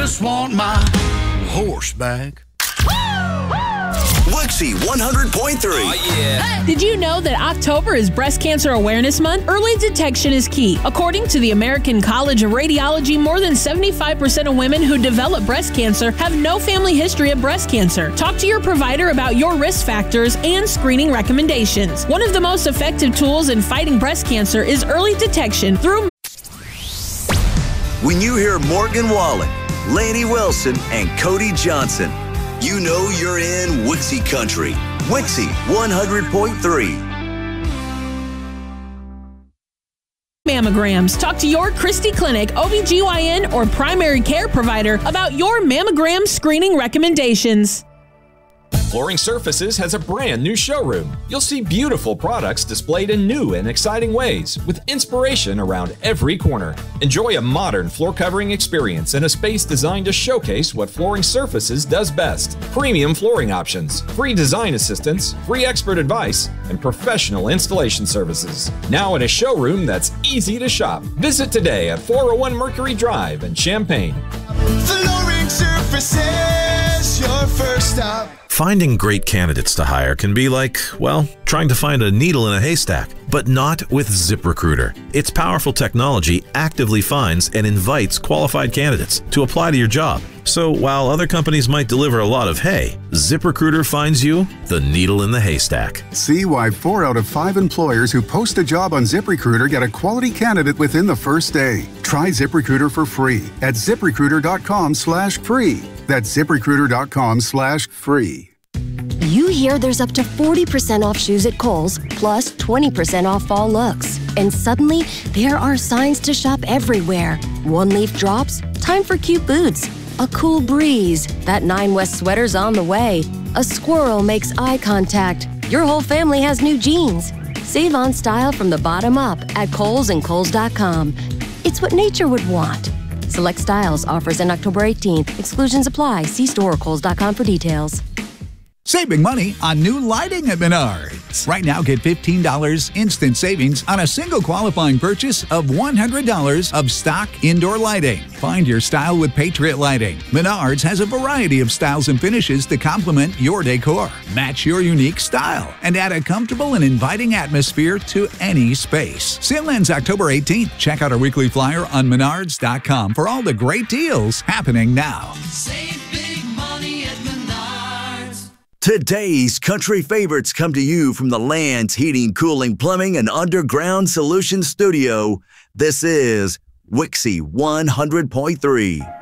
just want my horse back. Wixie 100.3. Oh, yeah. Did you know that October is Breast Cancer Awareness Month? Early detection is key. According to the American College of Radiology, more than 75% of women who develop breast cancer have no family history of breast cancer. Talk to your provider about your risk factors and screening recommendations. One of the most effective tools in fighting breast cancer is early detection through. When you hear Morgan Wallen, Lainey Wilson, and Cody Johnson, you know you're in Wixie Country. Wixie 100.3. Mammograms. Talk to your Christie Clinic, OBGYN, or primary care provider about your mammogram screening recommendations. Flooring Surfaces has a brand new showroom. You'll see beautiful products displayed in new and exciting ways, with inspiration around every corner. Enjoy a modern floor covering experience in a space designed to showcase what Flooring Surfaces does best. Premium flooring options, free design assistance, free expert advice, and professional installation services. Now in a showroom that's easy to shop. Visit today at 401 Mercury Drive in Champaign. Flooring Surfaces, your first stop. Finding great candidates to hire can be like, well, trying to find a needle in a haystack, but not with ZipRecruiter. Its powerful technology actively finds and invites qualified candidates to apply to your job. So while other companies might deliver a lot of hay, ZipRecruiter finds you the needle in the haystack. See why 4 out of 5 employers who post a job on ZipRecruiter get a quality candidate within the first day. Try ZipRecruiter for free at ZipRecruiter.com/free. That's ZipRecruiter.com/free. You hear there's up to 40% off shoes at Kohl's, plus 20% off fall looks. And suddenly, there are signs to shop everywhere. One leaf drops, time for cute boots. A cool breeze, that 9 West sweater's on the way. A squirrel makes eye contact. Your whole family has new jeans. Save on style from the bottom up at Kohl's and Kohl's.com. It's what nature would want. Select styles, offers end October 18th. Exclusions apply. See store or Kohl's.com for details. Saving money on new lighting at Menards. Right now, get $15 instant savings on a single qualifying purchase of $100 of stock indoor lighting. Find your style with Patriot Lighting. Menards has a variety of styles and finishes to complement your decor. Match your unique style and add a comfortable and inviting atmosphere to any space. Sale ends October 18th. Check out our weekly flyer on Menards.com for all the great deals happening now. Save big money at Menards. Today's country favorites come to you from the Land's Heating, Cooling, Plumbing, and Underground Solutions Studio. This is Wixie 100.3.